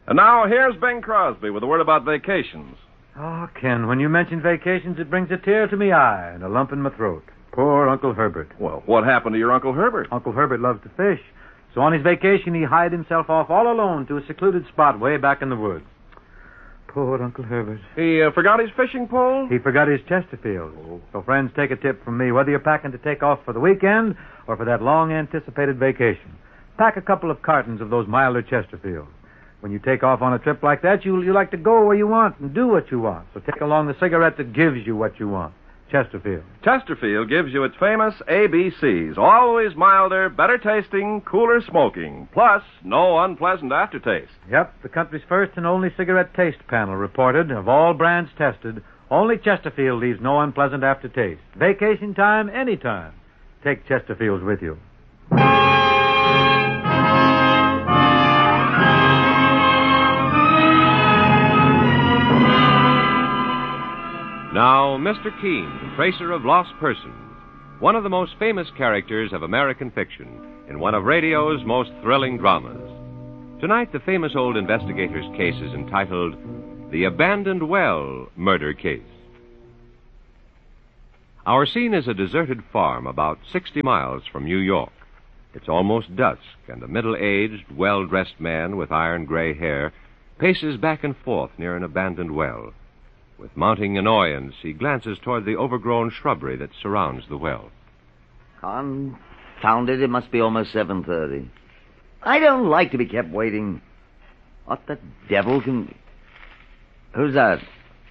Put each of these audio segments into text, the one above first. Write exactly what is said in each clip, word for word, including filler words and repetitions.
And now, here's Bing Crosby with a word about vacations. Oh, Ken, when you mention vacations, it brings a tear to me eye and a lump in my throat. Poor Uncle Herbert. Well, what happened to your Uncle Herbert? Uncle Herbert loves to fish. So on his vacation, he hied himself off all alone to a secluded spot way back in the woods. Poor Uncle Herbert. He uh, forgot his fishing pole? He forgot his Chesterfield. Oh. So, friends, take a tip from me. Whether you're packing to take off for the weekend or for that long-anticipated vacation, pack a couple of cartons of those milder Chesterfields. When you take off on a trip like that, you, you like to go where you want and do what you want. So take along the cigarette that gives you what you want. Chesterfield. Chesterfield gives you its famous A B Cs. Always milder, better tasting, cooler smoking. Plus, no unpleasant aftertaste. Yep, the country's first and only cigarette taste panel reported, of all brands tested, only Chesterfield leaves no unpleasant aftertaste. Vacation time, anytime. Take Chesterfields with you. Now, Mister Keene, tracer of lost persons, one of the most famous characters of American fiction in one of radio's most thrilling dramas. Tonight, the famous old investigator's case is entitled The Abandoned Well Murder Case. Our scene is a deserted farm about sixty miles from New York. It's almost dusk, and a middle-aged, well-dressed man with iron-gray hair paces back and forth near an abandoned well. With mounting annoyance, he glances toward the overgrown shrubbery that surrounds the well. Confound it, it must be almost seven thirty. I don't like to be kept waiting. What the devil can... Who's that?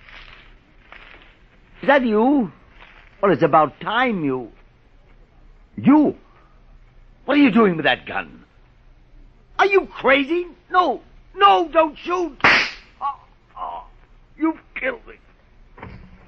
Is that you? Well, it's about time you... You? What are you doing with that gun? Are you crazy? No, no, don't shoot! Oh.